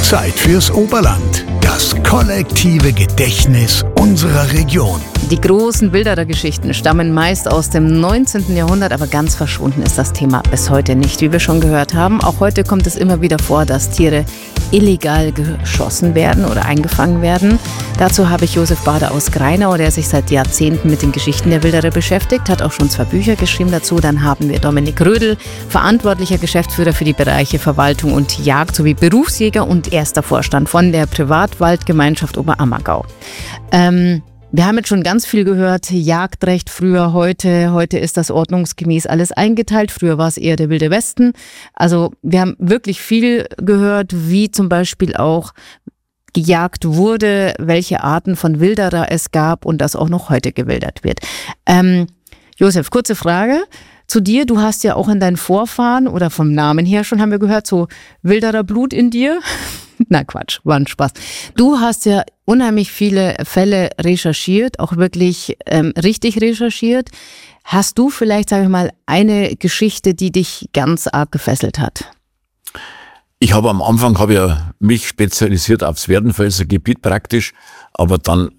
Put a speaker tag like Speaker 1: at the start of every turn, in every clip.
Speaker 1: Zeit fürs Oberland. Das kollektive Gedächtnis unserer Region.
Speaker 2: Die großen Wilderer-Geschichten stammen meist aus dem 19. Jahrhundert, aber ganz verschwunden ist das Thema bis heute nicht, wie wir schon gehört haben. Auch heute kommt es immer wieder vor, dass Tiere illegal geschossen werden oder eingefangen werden. Dazu habe ich Josef Bader aus Greinau, der sich seit Jahrzehnten mit den Geschichten der Wilderer beschäftigt, hat auch schon 2 Bücher geschrieben dazu. Dann haben wir Dominik Rödel, verantwortlicher Geschäftsführer für die Bereiche Verwaltung und Jagd sowie Berufsjäger und erster Vorstand von der Privatwaldgemeinschaft Oberammergau. Wir haben jetzt schon ganz viel gehört, Jagdrecht früher, heute ist das ordnungsgemäß alles eingeteilt. Früher war es eher der Wilde Westen. Also wir haben wirklich viel gehört, wie zum Beispiel auch gejagt wurde, welche Arten von Wilderer es gab und dass auch noch heute gewildert wird. Josef, kurze Frage zu dir. Du hast ja auch in deinen Vorfahren oder vom Namen her schon, haben wir gehört, so Wilderer Blut in dir. Na Quatsch, war ein Spaß. Du hast ja unheimlich viele Fälle recherchiert, auch wirklich richtig recherchiert. Hast du vielleicht, sage ich mal, eine Geschichte, die dich ganz arg gefesselt hat?
Speaker 3: Ich habe am Anfang mich spezialisiert aufs Werdenfelser Gebiet praktisch, aber dann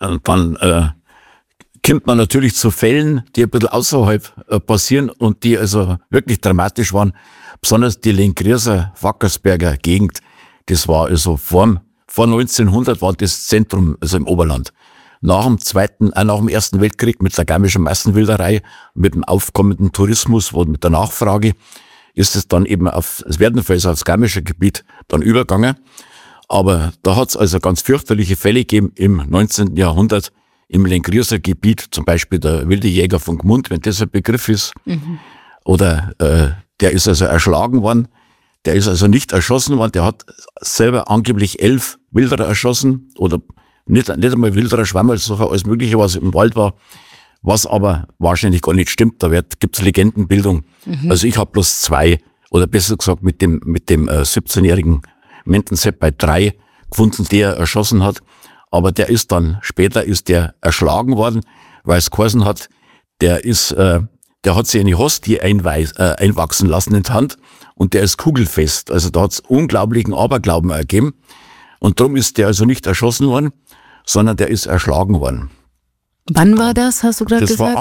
Speaker 3: kommt man natürlich zu Fällen, die ein bisschen außerhalb passieren und die also wirklich dramatisch waren. Besonders die Lenkrieser Wackersberger Gegend. Das war also vor 1900 war das Zentrum, also im Oberland. Nach dem Ersten Weltkrieg mit der garmischen Massenwilderei, mit dem aufkommenden Tourismus und mit der Nachfrage ist es dann eben auf das Werdenfelser, aufs garmische Gebiet dann übergegangen. Aber da hat es also ganz fürchterliche Fälle gegeben im 19. Jahrhundert im Lenkrieser Gebiet, zum Beispiel der wilde Jäger von Gmund, wenn das ein Begriff ist. Mhm. Oder der ist also erschlagen worden. Der ist also nicht erschossen worden, der hat selber angeblich 11 Wilderer erschossen oder nicht einmal Wilderer, Schwammerlsucher, alles Mögliche, was im Wald war, was aber wahrscheinlich gar nicht stimmt. Da gibt's Legendenbildung. Mhm. Also ich habe bloß 2 oder besser gesagt mit dem 17-jährigen Mentensepp bei 3 gefunden, die er erschossen hat. Aber später ist der erschlagen worden, weil es geheißen hat, der hat sich eine Hostie einwachsen lassen in die Hand und der ist kugelfest. Also da hat es unglaublichen Aberglauben ergeben. Und darum ist der also nicht erschossen worden, sondern der ist erschlagen worden.
Speaker 2: Wann war das, hast du gerade gesagt?
Speaker 3: Das war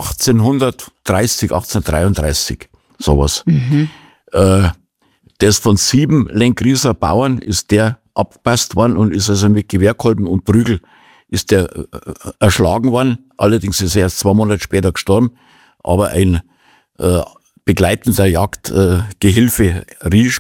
Speaker 3: 1833, sowas. Mhm. Der ist von 7 Lenkrieser Bauern, ist der abgepasst worden und ist also mit Gewehrkolben und Prügel ist der erschlagen worden. Allerdings ist er erst 2 Monate später gestorben. Aber ein begleitender Jagdgehilfe, Riesch,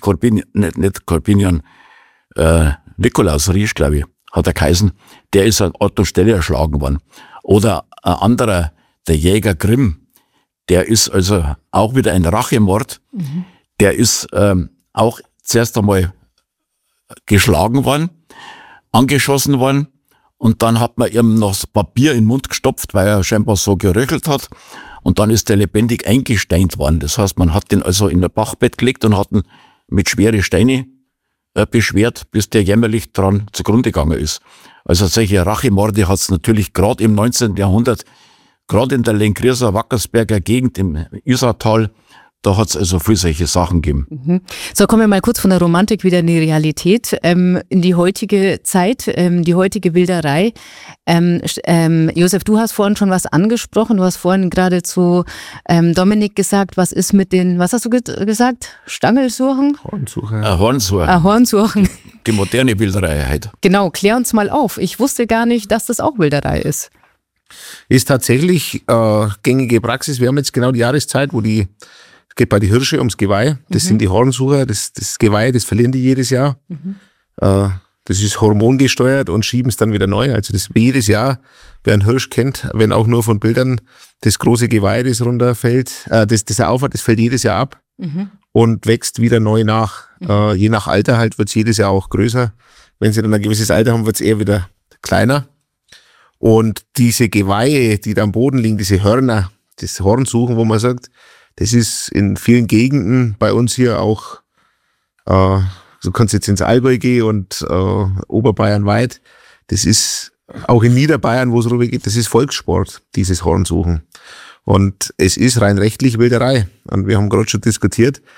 Speaker 3: Nikolaus Riesch, glaube ich, hat er geheißen, der ist an Ort und Stelle erschlagen worden. Oder ein anderer, der Jäger Grimm, der ist also auch wieder ein Rachemord, der ist auch zuerst einmal geschlagen worden, angeschossen worden und dann hat man ihm noch das Papier in den Mund gestopft, weil er scheinbar so geröchelt hat. Und dann ist der lebendig eingesteint worden. Das heißt, man hat den also in ein Bachbett gelegt und hat ihn mit schweren Steinen beschwert, bis der jämmerlich dran zugrunde gegangen ist. Also solche Rachemorde hat es natürlich gerade im 19. Jahrhundert, gerade in der Lenkrieser Wackersberger Gegend im Isartal, da hat es also viel solche Sachen gegeben.
Speaker 2: Mhm. So, kommen wir mal kurz von der Romantik wieder in die Realität, in die heutige Zeit, die heutige Wilderei. Josef, du hast vorhin schon was angesprochen. Du hast vorhin gerade zu Dominik gesagt, was ist mit den, was hast du gesagt? Stangelsuchen?
Speaker 3: Hornsuchen. Die moderne Wilderei halt.
Speaker 2: Genau, klär uns mal auf. Ich wusste gar nicht, dass das auch Wilderei ist.
Speaker 4: Ist tatsächlich gängige Praxis. Wir haben jetzt genau die Jahreszeit, wo es geht bei den Hirsche ums Geweih. Das sind die Hornsucher. Das Geweih, das verlieren die jedes Jahr. Das ist hormongesteuert und schieben es dann wieder neu. Also das jedes Jahr, wer einen Hirsch kennt, wenn auch nur von Bildern, das große Geweih, das runterfällt, das er aufhat, das fällt jedes Jahr ab und wächst wieder neu nach. Je nach Alter halt wird es jedes Jahr auch größer. Wenn sie dann ein gewisses Alter haben, wird es eher wieder kleiner. Und diese Geweihe, die da am Boden liegen, diese Hörner, das Hornsuchen, wo man sagt, das ist in vielen Gegenden bei uns hier auch, du kannst jetzt ins Allgäu gehen und Oberbayern weit, das ist auch in Niederbayern, wo es rüber geht, das ist Volkssport, dieses Hornsuchen. Und es ist rein rechtlich Wilderei. Und wir haben gerade schon diskutiert,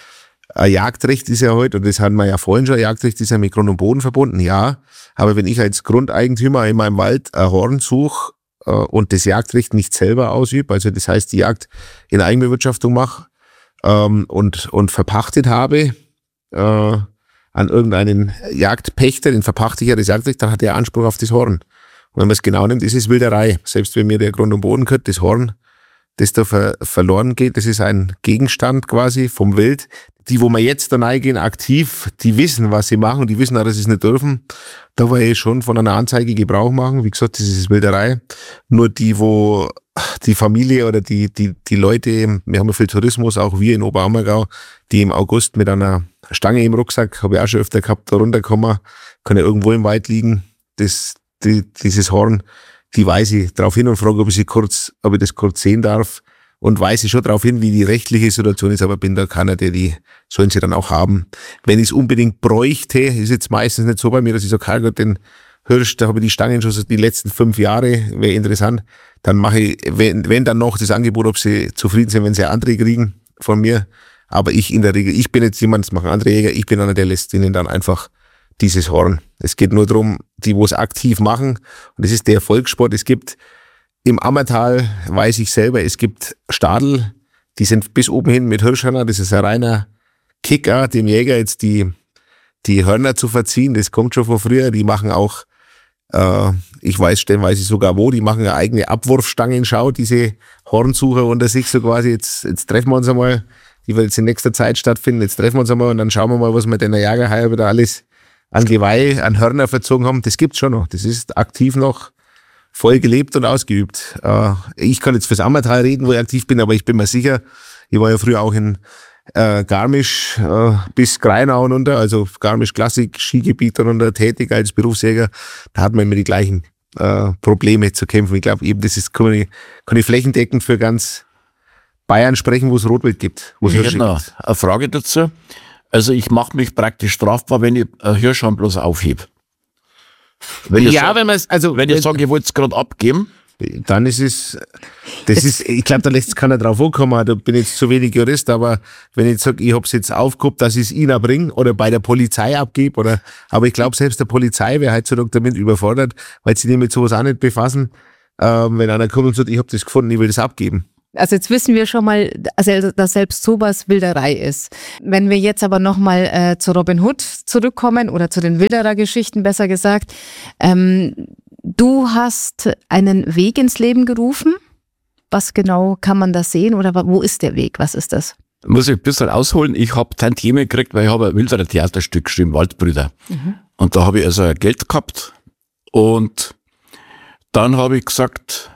Speaker 4: Ein Jagdrecht ist ja heute, und das hatten wir ja vorhin schon, ein Jagdrecht ist ja mit Grund und Boden verbunden, ja. Aber wenn ich als Grundeigentümer in meinem Wald ein Horn suche und das Jagdrecht nicht selber ausübe, also das heißt, die Jagd in Eigenbewirtschaftung mache und verpachtet habe an irgendeinen Jagdpächter, den verpachte ich ja das Jagdrecht, dann hat er Anspruch auf das Horn. Und wenn man es genau nimmt, ist es Wilderei. Selbst wenn mir der Grund und Boden gehört, das Horn, das da verloren geht, das ist ein Gegenstand quasi vom Wild. Die, wo wir jetzt da reingehen, aktiv, die wissen, was sie machen, die wissen auch, dass sie es nicht dürfen. Da will ich schon von einer Anzeige Gebrauch machen. Wie gesagt, das ist Wilderei. Nur die, wo die Familie oder die Leute, wir haben ja viel Tourismus, auch wir in Oberammergau, die im August mit einer Stange im Rucksack, habe ich auch schon öfter gehabt, da runterkommen, kann ja irgendwo im Wald liegen, dieses Horn, die weise ich darauf hin und frage, ob ich das kurz sehen darf, und weise schon darauf hin, wie die rechtliche Situation ist, aber bin da keiner, die sollen sie dann auch haben. Wenn ich es unbedingt bräuchte, ist jetzt meistens nicht so bei mir, dass ich sage, Gott, den Hirsch, da habe ich die Stangen schon die letzten 5 Jahre, wäre interessant, dann mache ich, wenn dann noch das Angebot, ob sie zufrieden sind, wenn sie andere kriegen von mir, aber ich in der Regel, ich bin jetzt jemand, das machen andere Jäger, ich bin einer, der lässt ihnen dann einfach dieses Horn. Es geht nur darum, die, wo es aktiv machen, und das ist der Volkssport. Es gibt im Ammertal, weiß ich selber, es gibt Stadel, die sind bis oben hin mit Hirschhörner, das ist ein reiner Kicker, dem Jäger jetzt die Hörner zu verziehen, das kommt schon von früher. Die machen auch, ich weiß stellenweise sogar wo, die machen eine eigene Abwurfstangenschau, diese Hornsucher unter sich, so quasi, jetzt treffen wir uns einmal, die wird jetzt in nächster Zeit stattfinden, jetzt treffen wir uns einmal und dann schauen wir mal, was wir denn der Jagerheier wieder alles an Geweih, an Hörner verzogen haben. Das gibt's schon noch, das ist aktiv noch voll gelebt und ausgeübt. Ich kann jetzt fürs Ammertal reden, wo ich aktiv bin, aber ich bin mir sicher, ich war ja früher auch in Garmisch bis Greinau runter, also Garmisch Klassik, Skigebiet runter tätig als Berufsjäger. Da hat man immer die gleichen Probleme zu kämpfen. Ich glaube, eben das ist, kann ich flächendeckend für ganz Bayern sprechen, wo es Rotwild gibt.
Speaker 3: Ich hätte noch eine Frage dazu. Also ich mache mich praktisch strafbar, wenn ich ein Hirschhorn bloß aufhebe. Wenn ich sage, ich wollte es gerade abgeben,
Speaker 4: dann ist es, ich glaube, da lässt es keiner drauf ankommen, da bin ich jetzt zu wenig Jurist, aber wenn ich jetzt sage, ich habe es jetzt aufgehoben, dass ich es ihnen bringe oder bei der Polizei abgebe, aber ich glaube, selbst der Polizei wäre heutzutage damit überfordert, weil sie mit sowas auch nicht befassen, wenn einer kommt und sagt, ich habe das gefunden, ich will das abgeben.
Speaker 2: Also jetzt wissen wir schon mal, also dass selbst sowas Wilderei ist. Wenn wir jetzt aber nochmal zu Robin Hood zurückkommen oder zu den Wilderer-Geschichten besser gesagt, du hast einen Weg ins Leben gerufen. Was genau kann man da sehen oder wo ist der Weg? Was ist das?
Speaker 3: Muss ich ein bisschen ausholen. Ich habe Tantieme gekriegt, weil ich habe ein Wilderer Theaterstück geschrieben, Waldbrüder. Mhm. Und da habe ich also Geld gehabt und dann habe ich gesagt,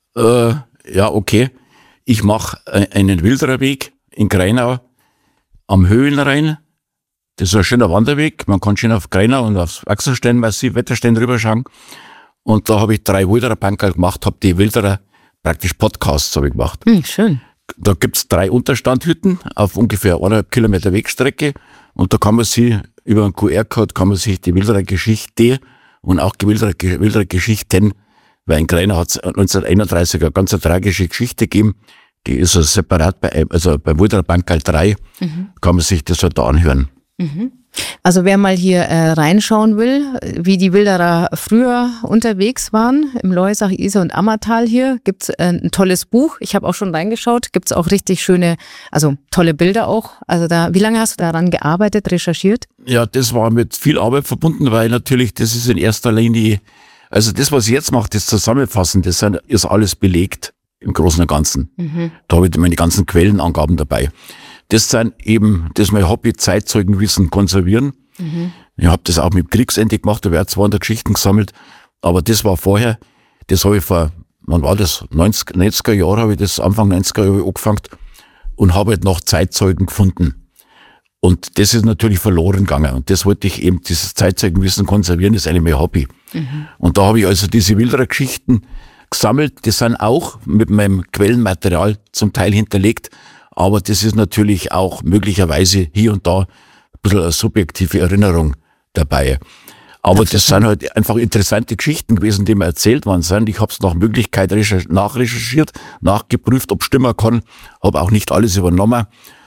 Speaker 3: ja okay, ich mache einen Wildererweg in Greinau am Höhenrhein. Das ist ein schöner Wanderweg. Man kann schön auf Greinau und aufs Wachselsteinmassiv, Wetterstein rüberschauen. Und da habe ich 3 Wilderer-Bankerl gemacht, habe die Wilderer praktisch Podcasts habe ich gemacht.
Speaker 2: Schön.
Speaker 3: Da gibt's 3 Unterstandhütten auf ungefähr 1,5 Kilometer Wegstrecke. Und da kann man sich über einen QR-Code kann man sich die Wilderer Geschichte und auch die Wilderer Geschichten, weil in Greinau hat es 1931 eine ganz tragische Geschichte gegeben. Die ist also separat beim Wilderer Bankerl 3, kann man sich das halt da anhören.
Speaker 2: Mhm. Also wer mal hier reinschauen will, wie die Wilderer früher unterwegs waren, im Loisach, Isar und Ammertal hier, gibt's ein tolles Buch. Ich habe auch schon reingeschaut, gibt's auch richtig schöne, also tolle Bilder auch. Also wie lange hast du daran gearbeitet, recherchiert? Ja,
Speaker 3: das war mit viel Arbeit verbunden, weil natürlich, das ist in erster Linie, also das, was ich jetzt mache, das Zusammenfassen, ist alles belegt im Großen und Ganzen. Mhm. Da habe ich meine ganzen Quellenangaben dabei. Das sind eben, das ist mein Hobby, Zeitzeugenwissen konservieren. Mhm. Ich habe das auch mit Kriegsende gemacht, da habe ich 200 Geschichten gesammelt. Aber das war vorher, das habe ich wann war das? 90er Jahre habe ich das, Anfang 90er Jahre angefangen und habe halt noch Zeitzeugen gefunden. Und das ist natürlich verloren gegangen. Und das wollte ich eben, dieses Zeitzeugenwissen konservieren, das ist eigentlich mein Hobby. Mhm. Und da habe ich also diese Wilderer Geschichten gesammelt. Die sind auch mit meinem Quellenmaterial zum Teil hinterlegt. Aber das ist natürlich auch möglicherweise hier und da ein bisschen eine subjektive Erinnerung dabei. Aber das sind halt einfach interessante Geschichten gewesen, die mir erzählt worden sind. Ich habe es nach Möglichkeit nachrecherchiert, nachgeprüft, ob stimmen kann. Habe auch nicht alles übernommen.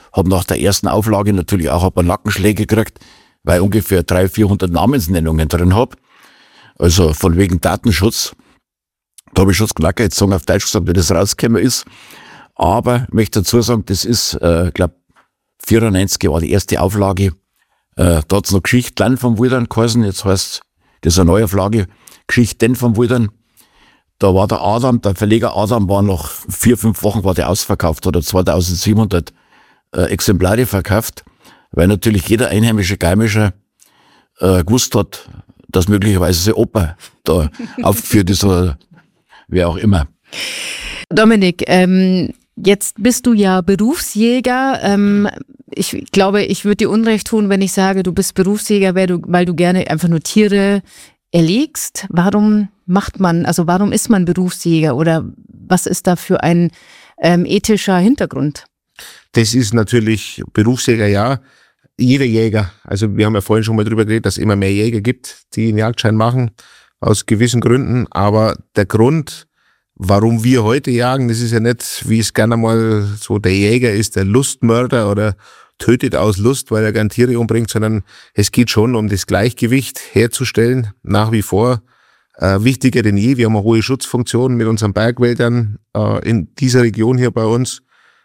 Speaker 3: Habe nach der ersten Auflage natürlich auch ein paar Nackenschläge gekriegt, weil ich ungefähr 300-400 Namensnennungen drin habe. Also von wegen Datenschutz. Da habe ich schon das Knackergezogen auf Deutsch gesagt, wenn das rausgekommen ist. Aber ich möchte dazu sagen, das ist, glaube 94 war die erste Auflage. Da hat's noch Geschichten vom Wildern geheißen. Jetzt heißt das eine Neuauflage, Geschichten vom Wildern. Da war der Adam, der Verleger Adam, war noch 4-5 Wochen war der ausverkauft, oder 2700 Exemplare verkauft, weil natürlich jeder einheimische Geimischer gewusst hat, dass möglicherweise sein Opa da aufgeführt ist oder wer auch immer.
Speaker 2: Dominik, jetzt bist du ja Berufsjäger. Ich glaube, ich würde dir Unrecht tun, wenn ich sage, du bist Berufsjäger, weil du gerne einfach nur Tiere erlegst. Warum ist man Berufsjäger oder was ist da für ein ethischer Hintergrund?
Speaker 4: Das ist natürlich Berufsjäger, ja. Jeder Jäger, also wir haben ja vorhin schon mal drüber geredet, dass es immer mehr Jäger gibt, die einen Jagdschein machen, aus gewissen Gründen. Aber der Grund, warum wir heute jagen, das ist ja nicht, wie es gerne mal so der Jäger ist, der Lustmörder oder tötet aus Lust, weil er gern Tiere umbringt, sondern es geht schon um das Gleichgewicht herzustellen, nach wie vor. Wichtiger denn je, wir haben eine hohe Schutzfunktion mit unseren Bergwäldern in dieser Region hier bei uns.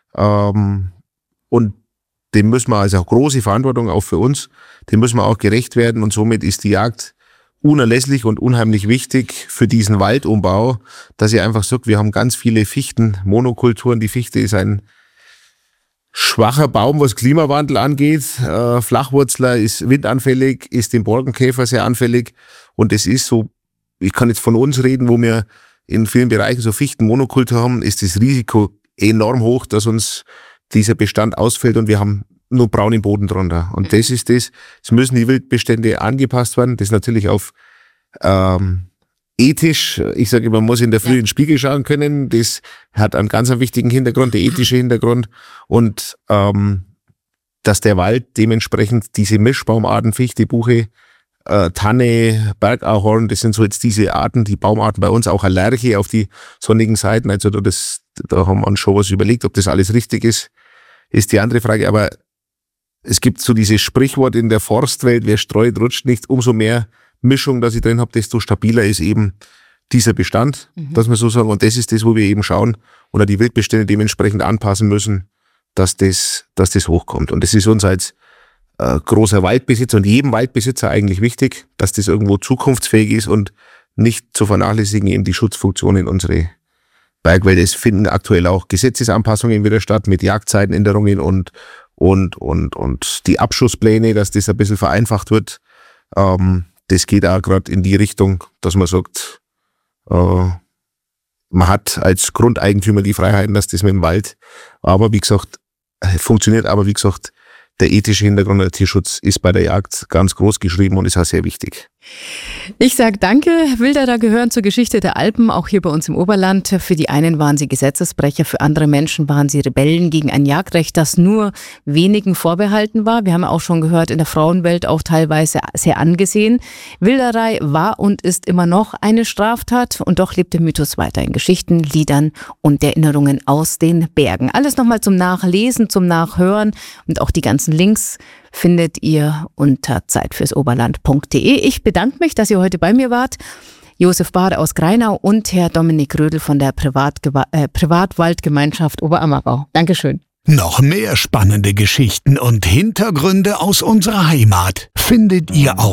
Speaker 4: Und dem müssen wir, also auch große Verantwortung auch für uns, dem müssen wir auch gerecht werden und somit ist die Jagd unerlässlich und unheimlich wichtig für diesen Waldumbau, dass ihr einfach sagt, wir haben ganz viele Fichten-Monokulturen. Die Fichte ist ein schwacher Baum, was Klimawandel angeht. Flachwurzler, ist windanfällig, ist dem Borkenkäfer sehr anfällig und es ist so, ich kann jetzt von uns reden, wo wir in vielen Bereichen so Fichten-Monokultur haben, ist das Risiko enorm hoch, dass uns dieser Bestand ausfällt und wir haben nur braunen Boden drunter. Und das ist das. Es müssen die Wildbestände angepasst werden. Das natürlich auf ethisch. Ich sage, man muss in der Früh in den Spiegel schauen können. Das hat einen ganz wichtigen Hintergrund, der ethische Hintergrund. Und dass der Wald dementsprechend diese Mischbaumarten, Fichte, Buche, Tanne, Bergahorn, das sind so jetzt diese Arten, die Baumarten bei uns, auch eine Lärche auf die sonnigen Seiten. Also da haben wir uns schon was überlegt, ob das alles richtig ist die andere Frage. Aber es gibt so dieses Sprichwort in der Forstwelt, wer streut, rutscht nicht. Umso mehr Mischung, dass ich drin habe, desto stabiler ist eben dieser Bestand, dass wir so sagen. Und das ist das, wo wir eben schauen oder die Wildbestände dementsprechend anpassen müssen, dass das hochkommt. Und das ist uns als großer Waldbesitzer und jedem Waldbesitzer eigentlich wichtig, dass das irgendwo zukunftsfähig ist und nicht zu vernachlässigen eben die Schutzfunktion in unsere Bergwälder. Es finden aktuell auch Gesetzesanpassungen wieder statt mit Jagdzeitenänderungen und die Abschusspläne, dass das ein bisschen vereinfacht wird. Das geht auch gerade in die Richtung, dass man sagt, man hat als Grundeigentümer die Freiheiten, dass das mit dem Wald funktioniert, aber wie gesagt, der ethische Hintergrund, der Tierschutz ist bei der Jagd ganz groß geschrieben und ist auch sehr wichtig.
Speaker 2: Ich sage danke. Wilderer gehören zur Geschichte der Alpen, auch hier bei uns im Oberland. Für die einen waren sie Gesetzesbrecher, für andere Menschen waren sie Rebellen gegen ein Jagdrecht, das nur wenigen vorbehalten war. Wir haben auch schon gehört, in der Frauenwelt auch teilweise sehr angesehen. Wilderei war und ist immer noch eine Straftat und doch lebt der Mythos weiter in Geschichten, Liedern und Erinnerungen aus den Bergen. Alles nochmal zum Nachlesen, zum Nachhören und auch die ganzen Links findet ihr unter zeitfürsoberland.de. Ich bedanke mich, dass ihr heute bei mir wart. Josef Bade aus Greinau und Herr Dominik Rödel von der Privatwaldgemeinschaft Oberammergau. Dankeschön.
Speaker 1: Noch mehr spannende Geschichten und Hintergründe aus unserer Heimat findet ihr auf